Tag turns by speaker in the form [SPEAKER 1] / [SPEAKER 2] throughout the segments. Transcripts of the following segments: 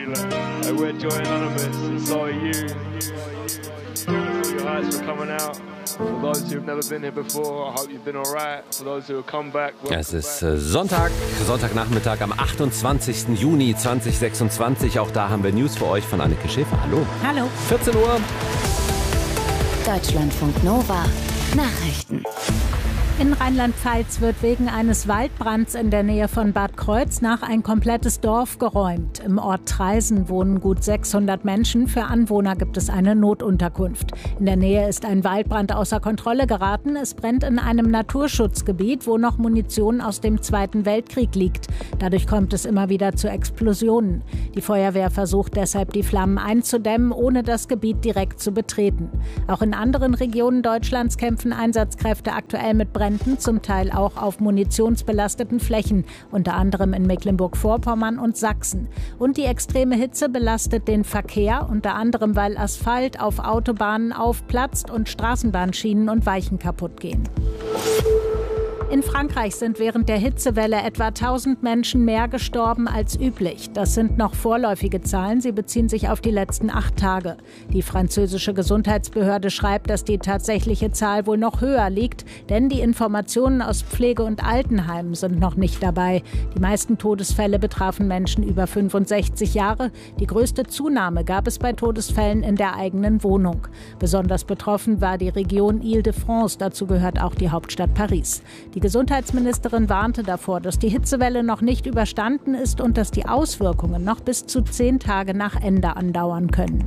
[SPEAKER 1] Like we're Joy Anonymous, and so are you. All your hearts for coming out. For those who've never been here before, I hope you've been alright. For those who have come back,
[SPEAKER 2] es ist Sonntagnachmittag am 28. Juni 2026. Auch da haben wir News für euch von Anneke Schäfer. Hallo.
[SPEAKER 3] Hallo.
[SPEAKER 2] 14 Uhr.
[SPEAKER 4] Deutschlandfunk Nova. Nachrichten.
[SPEAKER 3] In Rheinland-Pfalz wird wegen eines Waldbrands in der Nähe von Bad Kreuznach ein komplettes Dorf geräumt. Im Ort Traisen wohnen gut 600 Menschen. Für Anwohner gibt es eine Notunterkunft. In der Nähe ist ein Waldbrand außer Kontrolle geraten. Es brennt in einem Naturschutzgebiet, wo noch Munition aus dem Zweiten Weltkrieg liegt. Dadurch kommt es immer wieder zu Explosionen. Die Feuerwehr versucht deshalb, die Flammen einzudämmen, ohne das Gebiet direkt zu betreten. Auch in anderen Regionen Deutschlands kämpfen Einsatzkräfte aktuell mit Bränden, zum Teil auch auf munitionsbelasteten Flächen, unter anderem in Mecklenburg-Vorpommern und Sachsen. Und die extreme Hitze belastet den Verkehr, unter anderem weil Asphalt auf Autobahnen aufplatzt und Straßenbahnschienen und Weichen kaputt gehen. In Frankreich sind während der Hitzewelle etwa 1000 Menschen mehr gestorben als üblich. Das sind noch vorläufige Zahlen. Sie beziehen sich auf die letzten 8 Tage. Die französische Gesundheitsbehörde schreibt, dass die tatsächliche Zahl wohl noch höher liegt, denn die Informationen aus Pflege- und Altenheimen sind noch nicht dabei. Die meisten Todesfälle betrafen Menschen über 65 Jahre. Die größte Zunahme gab es bei Todesfällen in der eigenen Wohnung. Besonders betroffen war die Region Île-de-France. Dazu gehört auch die Hauptstadt Paris. Die Gesundheitsministerin warnte davor, dass die Hitzewelle noch nicht überstanden ist und dass die Auswirkungen noch bis zu 10 Tage nach Ende andauern können.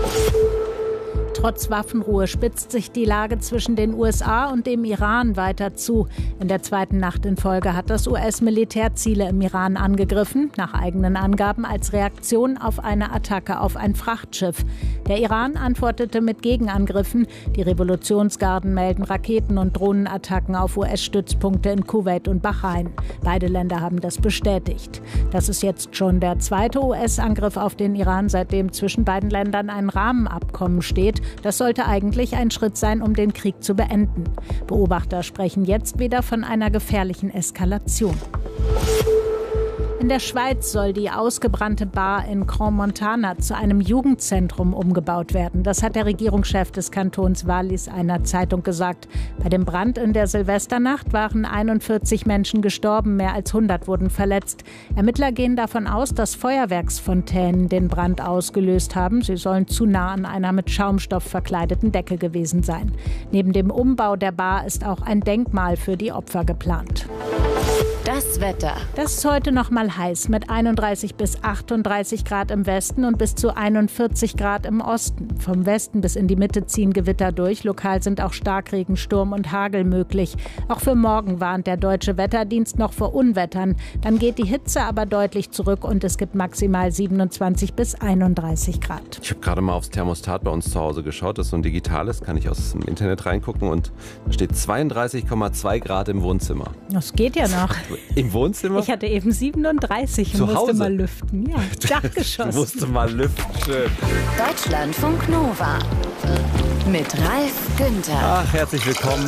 [SPEAKER 3] Trotz Waffenruhe spitzt sich die Lage zwischen den USA und dem Iran weiter zu. In der zweiten Nacht in Folge hat das US-Militär Ziele im Iran angegriffen, nach eigenen Angaben als Reaktion auf eine Attacke auf ein Frachtschiff. Der Iran antwortete mit Gegenangriffen. Die Revolutionsgarden melden Raketen- und Drohnenattacken auf US-Stützpunkte in Kuwait und Bahrain. Beide Länder haben das bestätigt. Das ist jetzt schon der zweite US-Angriff auf den Iran, seitdem zwischen beiden Ländern ein Rahmenabkommen steht. Das sollte eigentlich ein Schritt sein, um den Krieg zu beenden. Beobachter sprechen jetzt wieder von einer gefährlichen Eskalation. In der Schweiz soll die ausgebrannte Bar in Crans-Montana zu einem Jugendzentrum umgebaut werden. Das hat der Regierungschef des Kantons Wallis einer Zeitung gesagt. Bei dem Brand in der Silvesternacht waren 41 Menschen gestorben, mehr als 100 wurden verletzt. Ermittler gehen davon aus, dass Feuerwerksfontänen den Brand ausgelöst haben. Sie sollen zu nah an einer mit Schaumstoff verkleideten Decke gewesen sein. Neben dem Umbau der Bar ist auch ein Denkmal für die Opfer geplant.
[SPEAKER 4] Das Wetter.
[SPEAKER 3] Das ist heute noch mal heiß mit 31 bis 38 Grad im Westen und bis zu 41 Grad im Osten. Vom Westen bis in die Mitte ziehen Gewitter durch. Lokal sind auch Starkregen, Sturm und Hagel möglich. Auch für morgen warnt der Deutsche Wetterdienst noch vor Unwettern. Dann geht die Hitze aber deutlich zurück und es gibt maximal 27 bis 31 Grad.
[SPEAKER 2] Ich habe gerade mal aufs Thermostat bei uns zu Hause geschaut. Das ist so ein digitales, kann ich aus dem Internet reingucken. Und da steht 32,2 Grad im Wohnzimmer.
[SPEAKER 3] Das geht ja noch.
[SPEAKER 2] Im Wohnzimmer?
[SPEAKER 3] Ich hatte eben 37 und musste mal lüften. Ja, Dachgeschoss.
[SPEAKER 2] Du musste mal lüften, schön.
[SPEAKER 4] Deutschlandfunk Nova mit Ralf Günther.
[SPEAKER 2] Ach, herzlich willkommen.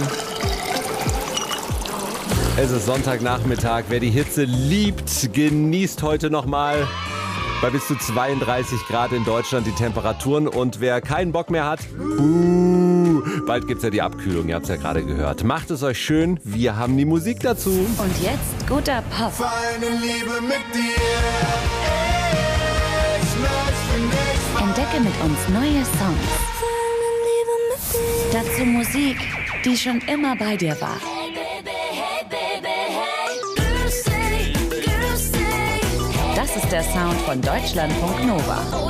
[SPEAKER 2] Es ist Sonntagnachmittag. Wer die Hitze liebt, genießt heute nochmal bei bis zu 32 Grad in Deutschland die Temperaturen. Und wer keinen Bock mehr hat, bald gibt's ja die Abkühlung, ihr habt's ja gerade gehört. Macht es euch schön, wir haben die Musik dazu.
[SPEAKER 4] Und jetzt guter Pop.
[SPEAKER 5] Feine Liebe mit dir. Ich möchte nicht.
[SPEAKER 4] Entdecke mit uns neue Songs. Dazu Musik, die schon immer bei dir war. Das ist der Sound von Deutschlandfunk Nova.